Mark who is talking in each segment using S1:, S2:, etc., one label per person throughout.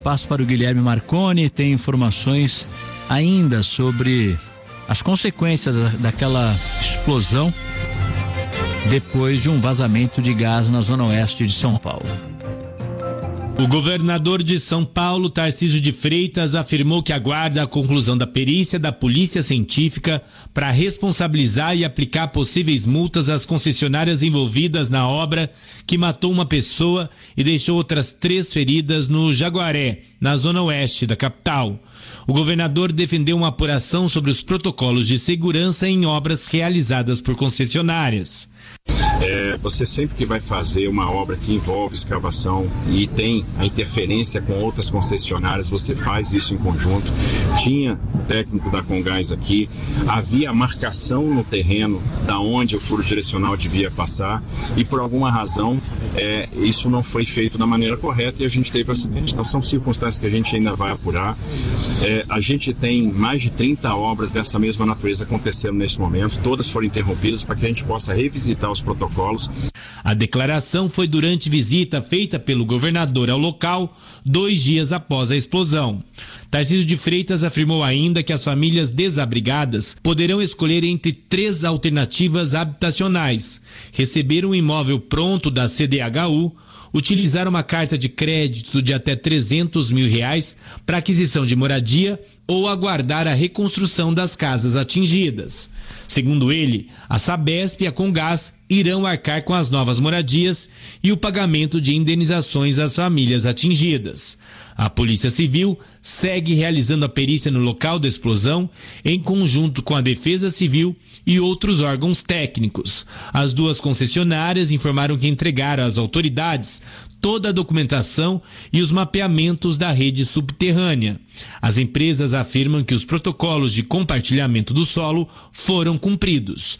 S1: Passo para o Guilherme Marconi, tem informações ainda sobre as consequências daquela explosão depois de um vazamento de gás na zona oeste de São Paulo.
S2: O governador de São Paulo, Tarcísio de Freitas, afirmou que aguarda a conclusão da perícia da Polícia Científica para responsabilizar e aplicar possíveis multas às concessionárias envolvidas na obra que matou uma pessoa e deixou outras 3 feridas no Jaguaré, na zona oeste da capital. O governador defendeu uma apuração sobre os protocolos de segurança em obras realizadas por concessionárias.
S3: Você sempre que vai fazer uma obra que envolve escavação e tem a interferência com outras concessionárias, você faz isso em conjunto. Tinha o técnico da Congás aqui, havia marcação no terreno da onde o furo direcional devia passar e por alguma razão isso não foi feito da maneira correta e a gente teve acidente. Então são circunstâncias que a gente ainda vai apurar. A gente tem mais de 30 obras dessa mesma natureza acontecendo nesse momento, todas foram interrompidas para que a gente possa revisitar os protocolos.
S2: A declaração foi durante visita feita pelo governador ao local 2 dias após a explosão. Tarcísio de Freitas afirmou ainda que as famílias desabrigadas poderão escolher entre 3 alternativas habitacionais: receber um imóvel pronto da CDHU, utilizar uma carta de crédito de até R$300 mil para aquisição de moradia ou aguardar a reconstrução das casas atingidas. Segundo ele, a Sabesp e a Congás irão arcar com as novas moradias e o pagamento de indenizações às famílias atingidas. A Polícia Civil segue realizando a perícia no local da explosão em conjunto com a Defesa Civil e outros órgãos técnicos. As 2 concessionárias informaram que entregaram às autoridades toda a documentação e os mapeamentos da rede subterrânea. As empresas afirmam que os protocolos de compartilhamento do solo foram cumpridos.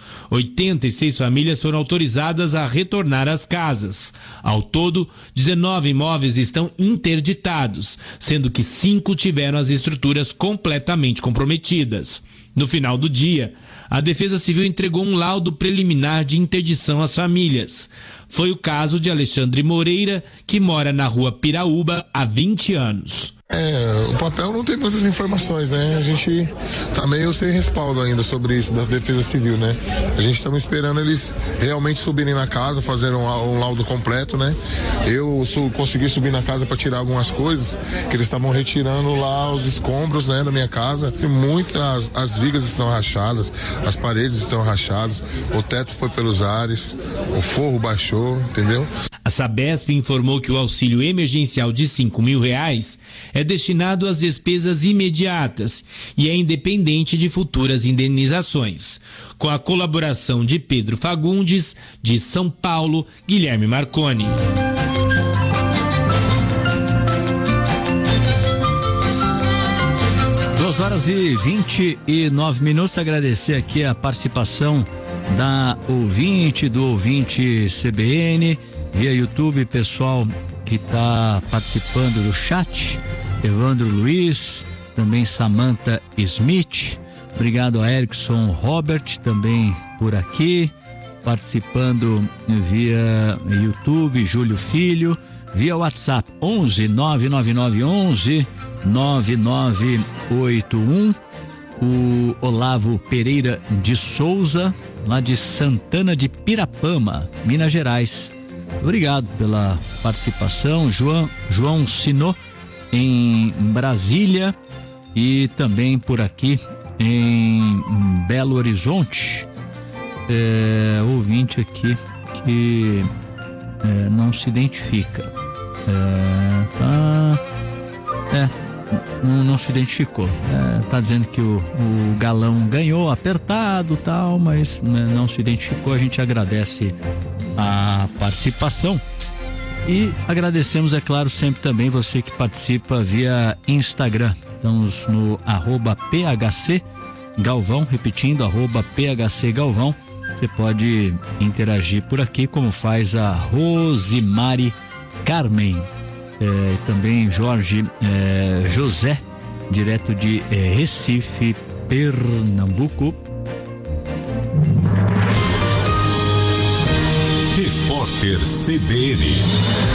S2: 86 famílias foram autorizadas a retornar às casas. Ao todo, 19 imóveis estão interditados, sendo que 5 tiveram as estruturas completamente comprometidas. No final do dia, a Defesa Civil entregou um laudo preliminar de interdição às famílias. Foi o caso de Alexandre Moreira, que mora na rua Piraúba há 20 anos.
S4: O papel não tem muitas informações, né? A gente tá meio sem respaldo ainda sobre isso da Defesa Civil, né? A gente estamos esperando eles realmente subirem na casa, fazerem um laudo completo, né? Eu consegui subir na casa para tirar algumas coisas que eles estavam retirando lá, os escombros, né, da minha casa. E muitas, as vigas estão rachadas, as paredes estão rachadas, o teto foi pelos ares, o forro baixou, entendeu?
S2: A Sabesp informou que o auxílio emergencial de R$5 mil é destinado às despesas imediatas e é independente de futuras indenizações. Com a colaboração de Pedro Fagundes, de São Paulo, Guilherme Marconi.
S1: Horas e 29 minutos. Agradecer aqui a participação da ouvinte, do ouvinte CBN, via YouTube, pessoal que está participando do chat, Evandro Luiz, também Samantha Smith, obrigado a Erickson Robert, também por aqui, participando via YouTube, Júlio Filho, via WhatsApp 11 999 11 9981, o Olavo Pereira de Souza, lá de Santana de Pirapama, Minas Gerais. Obrigado pela participação. João Sinô, em Brasília, e também por aqui em Belo Horizonte, ouvinte aqui que não se identifica. Não se identificou. Tá dizendo que o Galão ganhou apertado, tal, mas não se identificou. A gente agradece a participação e agradecemos, é claro, sempre também você que participa via Instagram. Estamos no @PHC Galvão, repetindo, @PHC Galvão. Você pode interagir por aqui, como faz a Rosimari Carmen. Também Jorge José, direto de Recife, Pernambuco.
S5: Repórter CBN.